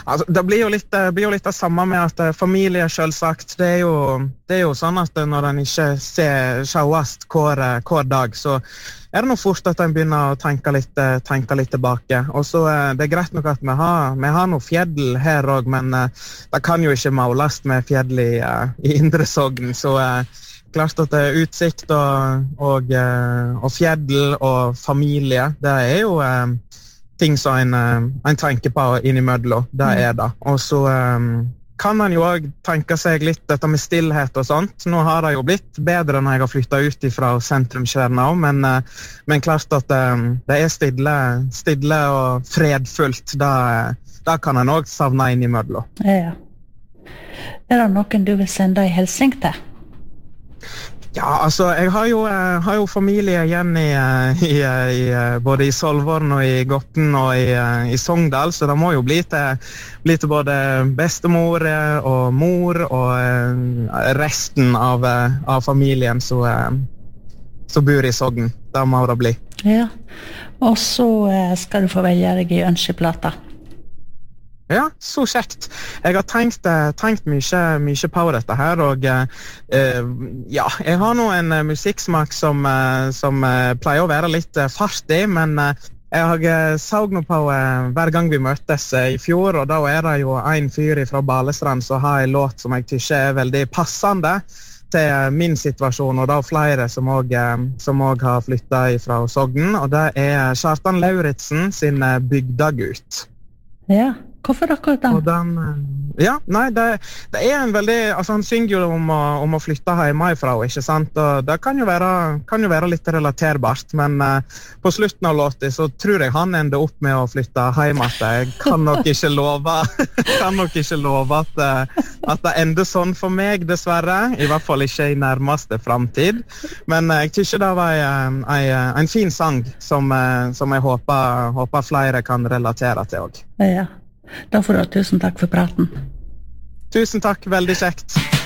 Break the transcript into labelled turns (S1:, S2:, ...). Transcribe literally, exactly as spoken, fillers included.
S1: Altså, det blir jo litt, det blir jo litt det samme med at familie selvsagt, det er jo, det er jo sånn at når en ikke ser sjauast hver, hver dag, så er det nok fort at en begynner å tenke litt, tenke litt tilbake. Og så det er greit nok at vi har, vi har noe fjell her også, men det kan jo ikke måles med fjell i, i Indre Sogn, så klart at det er utsikt og, og, og fjell og familie, det er jo ting som en, en tenker på innimellom, det er det. Og så um, kan man jo også tenke seg litt dette med stillhet og sånt. Nå har det jo blitt bedre når jeg har flyttet ut fra sentrumskjernen også, men, uh, men klart at um, det er stille, stille og fredfullt, da, da kan en også savne innimellom.
S2: Ja. Er det noen du vil sende en hilsing til?
S1: Ja, altså, jeg har jo, jeg har jo familie igjen i, i, i, både i Solvorn og i Gotten og i, i Sogndal, så det må jo bli til, bli til både bestemor og mor og resten av, av familien som bor i Sogn. Det må det bli.
S2: Ja, og så skal du få velge deg i ønskeplata.
S1: Ja, så kjekt. Jeg har tenkt, tenkt mye, mye på dette her, og eh, ja, jeg har nå en musikksmak som, som pleier å være litt fartig, men jeg har saug noe på hver gang vi møtes i fjor, og da er det jo en fyr fra Balestrand som har en låt som jeg tykker er veldig passende til min situasjon, og da flere som også, som også har flyttet fra Sogn, og det er Kjartan Lauritsen sin Bygdagut.
S2: Ja. Hvorfor akkurat den?
S1: Og den ja, nei, det, det er en veldig, altså han synger jo om å, om å flytte hjemmefra, ikke sant? Og det kan jo være, kan jo være litt relaterbart, men uh, på slutten av låten så tror jeg han ender opp med å flytte hjem at jeg kan nok ikke love, kan nok ikke love at, uh, at det ender sånn for meg, dessverre, i hvert fall ikke i nærmeste fremtid, men uh, jeg tykker det var en, en, en fin sang som, uh, som jeg håper, håper flere kan relatere til også.
S2: Ja. Da får du tusen takk for praten.
S1: Tusen takk, veldig kjekt.